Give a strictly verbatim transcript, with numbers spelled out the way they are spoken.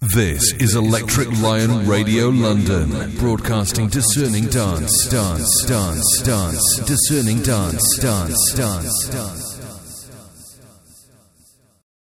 This is Electric Lion Radio London, broadcasting discerning dance, dance, dance, dance, discerning dance, dance, dance, dance.